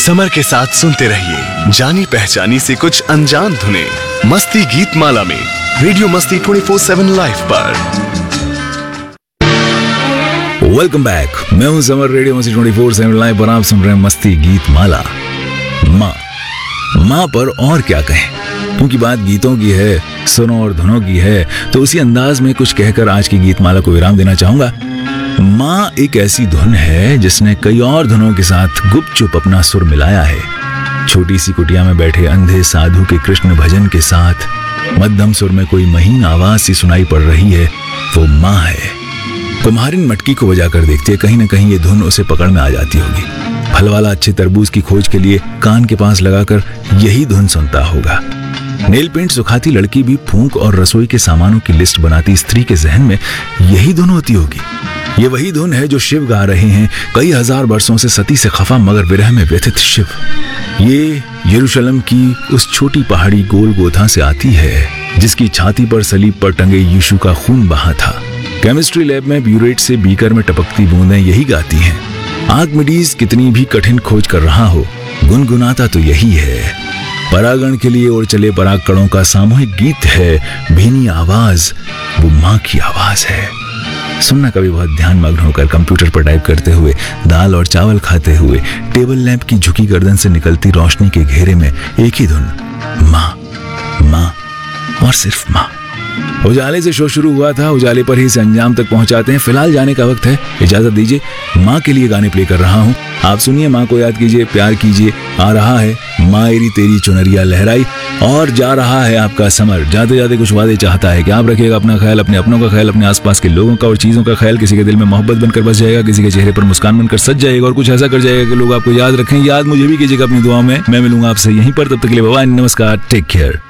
Summer के साथ सुनते रहिए जानी पहचानी से कुछ अनजान धुनें मस्ती गीत माला में रेडियो मस्ती 24/7 लाइव पर। वेलकम बैक, मैं हूं समर, रेडियो मस्ती 24/7 लाइव पर आप सुन रहे हैं मस्ती गीत माला। माँ पर और क्या कहें, क्योंकि बात गीतों की है, सुनों और धुनों की है, तो उसी अंदाज में कुछ कहकर आज की गीत माला को विराम देना चाहूंगा। माँ एक ऐसी धुन है जिसने कई और धुनों के साथ गुपचुप अपना सुर मिलाया है। छोटी सी कुटिया में बैठे अंधे साधु के कृष्ण भजन के साथ मध्यम सुर में कोई महीन आवाज सी सुनाई पड़ रही है, वो माँ है। कुम्हारिन मटकी को बजा कर देखती है, कहीं ना कहीं ये धुन उसे पकड़ में आ जाती होगी। फल वाला अच्छे तरबूज की खोज के लिए कान के पास लगाकर यही धुन सुनता होगा। नेल पेंट सुखाती लड़की भी फूंक और रसोई के सामानों की लिस्ट बनाती स्त्री के जहन में यही धुन होती होगी। ये वही धुन है जो शिव गा रहे हैं, कई हजार वर्षों से सती से खफा मगर विरह में व्यथित शिव। ये यरूशलेम की उस छोटी पहाड़ी गोलगोथा से आती है जिसकी छाती पर सलीब पर टंगे यीशु का खून बहा था। केमिस्ट्री लैब में ब्यूरेट से बीकर में टपकती बूंदें यही गाती हैं। आर्किमिडीज कितनी भी कठिन खोज कर रहा हो, गुनगुनाता तो यही है। परागण के लिए और चले पराग कणों का सामूहिक गीत है भीनी आवाज, वो माँ की आवाज है। सुनना कभी बहुत ध्यान मग्न होकर कंप्यूटर पर टाइप करते हुए, दाल और चावल खाते हुए, टेबल लैंप की झुकी गर्दन से निकलती रोशनी के घेरे में एक ही धुन, माँ, माँ और सिर्फ माँ। उजाले से शो शुरू हुआ था, उजाले पर ही इसे अंजाम तक पहुंचाते हैं। फिलहाल जाने का वक्त है, इजाजत दीजिए। माँ के लिए गाने प्ले कर रहा हूँ, आप सुनिए, माँ को याद कीजिए, प्यार कीजिए। आ रहा है मायरी तेरी चुनरिया लहराई, और जा रहा है आपका समर। जाते जाते कुछ वादे चाहता है कि आप रखिएगा अपना ख्याल, अपने अपनों का ख्याल, अपने आसपास के लोगों का और चीजों का ख्याल। किसी के दिल में मोहब्बत बनकर बस जाएगा, किसी के चेहरे पर मुस्कान बनकर सज जाएगा और कुछ ऐसा कर जाएगा कि लोग आपको याद रखें। याद मुझे भी कीजिएगा अपनी दुआओं में। मैं मिलूंगा आपसे यहीं पर, तब तक के लिए बाय, नमस्कार, टेक केयर।